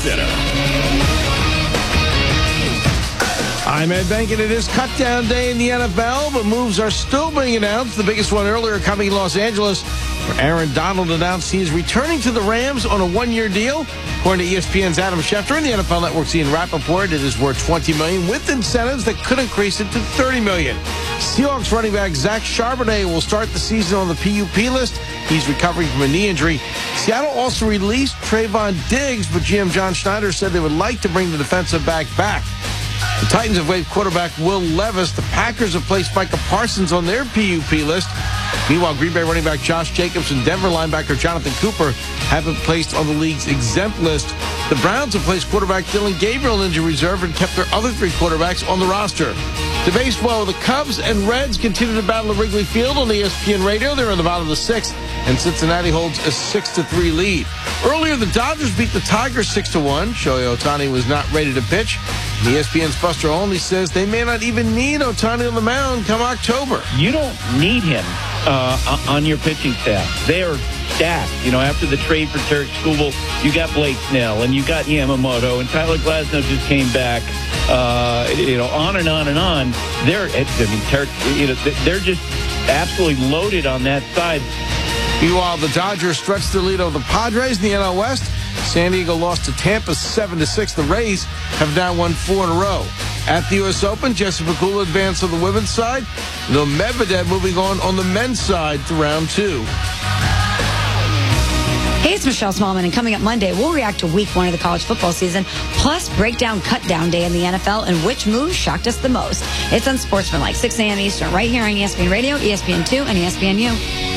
Center. I'm Ed Bankin. It is cut-down day in the NFL, but moves are still being announced. The biggest one earlier coming in Los Angeles, where Aaron Donald announced he is returning to the Rams on a one-year deal. According to ESPN's Adam Schefter and the NFL Network's Ian Rappaport, it is worth $20 million with incentives that could increase it to $30 million. Seahawks running back Zach Charbonnet will start the season on the PUP list. He's recovering from a knee injury. Seattle also released Trayvon Diggs, but GM John Schneider said they would like to bring the defensive back. The Titans have waived quarterback Will Levis. The Packers have placed Micah Parsons on their PUP list. Meanwhile, Green Bay running back Josh Jacobs and Denver linebacker Jonathan Cooper have been placed on the league's exempt list. The Browns have placed quarterback Dillon Gabriel in injury reserve and kept their other three quarterbacks on the roster. To baseball, the Cubs and Reds continue to battle at Wrigley Field on ESPN Radio. They're in the bottom of the sixth, and Cincinnati holds a 6-3 lead. Earlier, the Dodgers beat the Tigers 6-1. Shohei Ohtani was not ready to pitch. And ESPN's Buster Olney says they may not even need Ohtani on the mound come October. You don't need him on your pitching staff. They are stacked. You know, after the trade for Tarek Skubal, you got Blake Snell, and you got Yamamoto, and Tyler Glasnow just came back. On and on and on. They're just absolutely loaded on that side. Meanwhile, the Dodgers stretched their lead over the Padres in the NL West. San Diego lost to Tampa 7-6. The Rays have now won 4 in a row. At the U.S. Open, Jesse Pegula advanced on the women's side. The Medvedev moving on the men's side to round 2. Hey, it's Michelle Smallman, and coming up Monday, we'll react to week 1 of the college football season, plus break down cut-down day in the NFL and which move shocked us the most. It's Unsportsmanlike, 6 a.m. Eastern, right here on ESPN Radio, ESPN2, and ESPNU.